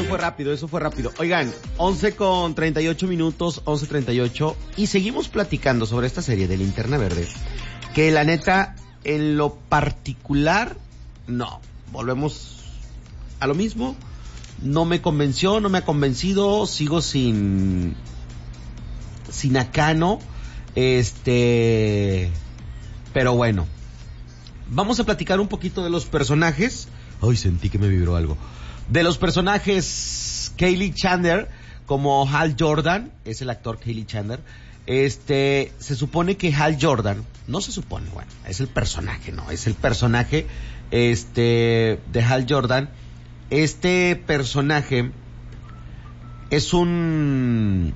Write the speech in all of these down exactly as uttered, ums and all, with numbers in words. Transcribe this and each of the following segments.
fue rápido, eso fue rápido. Oigan, once con treinta y ocho minutos, once treinta y ocho, y seguimos platicando sobre esta serie de Linterna Verde, que la neta, en lo particular, no, volvemos a lo mismo, no me convenció, no me ha convencido, sigo sin, sin acá, ¿no? Este, pero bueno, vamos a platicar un poquito de los personajes. Ay, sentí que me vibró algo. De los personajes, Kaylee Chandler como Hal Jordan, es el actor Kaylee Chandler. Este, se supone que Hal Jordan, no se supone, bueno, es el personaje, no, es el personaje, este, de Hal Jordan. Este personaje es un,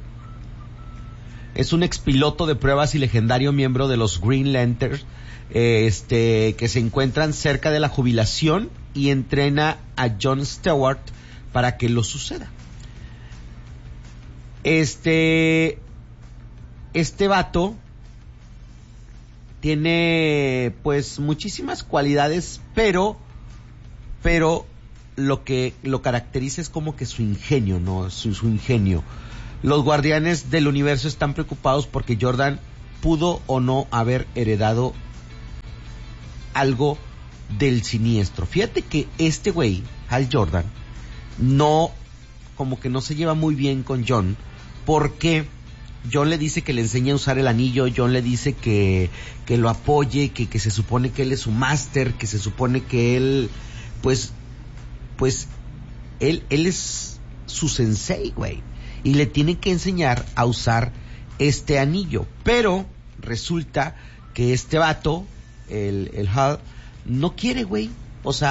es un expiloto de pruebas y legendario miembro de los Green Lanterns, este, que se encuentran cerca de la jubilación y entrena a John Stewart para que lo suceda. Este, este vato tiene pues muchísimas cualidades, pero, pero lo que lo caracteriza es como que su ingenio, ¿no? Su, su ingenio. Los guardianes del universo están preocupados porque Jordan pudo o no haber heredado algo del siniestro. Fíjate que este güey, Hal Jordan, no, como que no se lleva muy bien con John, porque John le dice que le enseñe a usar el anillo, John le dice que, que lo apoye, que, que se supone que él es su máster, que se supone que él, pues, pues, él, él es su sensei, güey, y le tiene que enseñar a usar este anillo, pero resulta que este vato, el, el Hal, no quiere, güey, o sea,